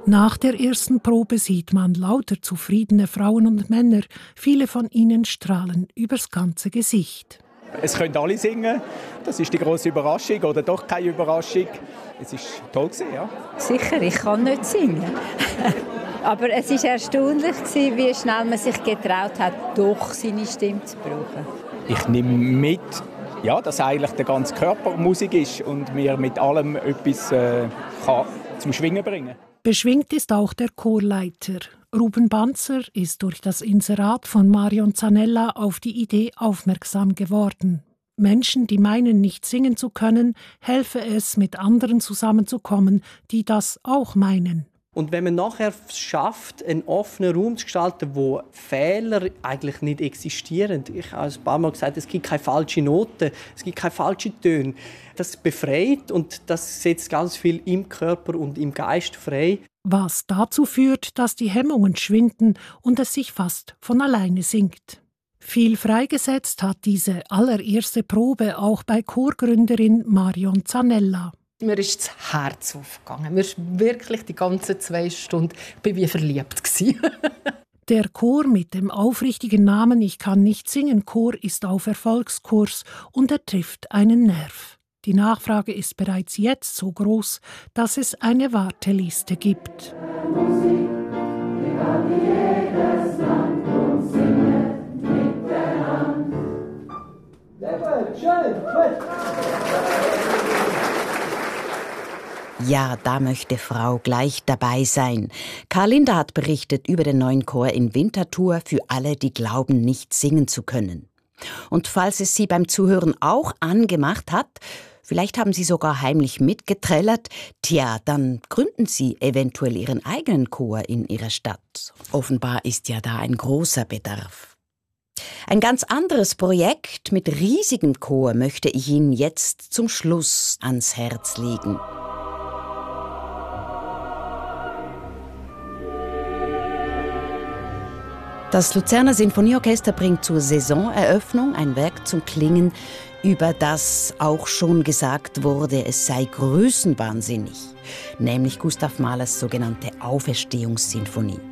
Nach der ersten Probe sieht man lauter zufriedene Frauen und Männer. Viele von ihnen strahlen übers ganze Gesicht. Es können alle singen. Das ist die grosse Überraschung oder doch keine Überraschung. Es war toll gewesen, ja. Sicher, ich kann nicht singen. Aber es war erstaunlich, wie schnell man sich getraut hat, doch seine Stimme zu brauchen. Ich nehme mit, ja, dass eigentlich der ganze Körper Musik ist und mir mit allem etwas kann zum Schwingen bringen. Beschwingt ist auch der Chorleiter. Ruben Banzer ist durch das Inserat von Marion Zanella auf die Idee aufmerksam geworden. Menschen, die meinen, nicht singen zu können, helfe es, mit anderen zusammenzukommen, die das auch meinen. Und wenn man nachher schafft, einen offenen Raum zu gestalten, wo Fehler eigentlich nicht existieren. Ich habe ein paar Mal gesagt, es gibt keine falschen Noten, es gibt keine falschen Töne. Das befreit und das setzt ganz viel im Körper und im Geist frei. Was dazu führt, dass die Hemmungen schwinden und es sich fast von alleine singt. Viel freigesetzt hat diese allererste Probe auch bei Chorgründerin Marion Zanella. Mir ist das Herz aufgegangen. Mir ist wirklich die ganzen 2 Stunden, ich war wie verliebt. Der Chor mit dem aufrichtigen Namen Ich kann nicht singen Chor ist auf Erfolgskurs und er trifft einen Nerv. Die Nachfrage ist bereits jetzt so groß, dass es eine Warteliste gibt. Ja, da möchte Frau gleich dabei sein. Karl-Linda hat berichtet über den neuen Chor in Winterthur für alle, die glauben, nicht singen zu können. Und falls es Sie beim Zuhören auch angemacht hat, vielleicht haben Sie sogar heimlich mitgetrellert, tja, dann gründen Sie eventuell Ihren eigenen Chor in Ihrer Stadt. Offenbar ist ja da ein großer Bedarf. Ein ganz anderes Projekt mit riesigem Chor möchte ich Ihnen jetzt zum Schluss ans Herz legen. Das Luzerner Sinfonieorchester bringt zur Saisoneröffnung ein Werk zum Klingen, über das auch schon gesagt wurde, es sei größenwahnsinnig, nämlich Gustav Mahlers sogenannte Auferstehungssinfonie.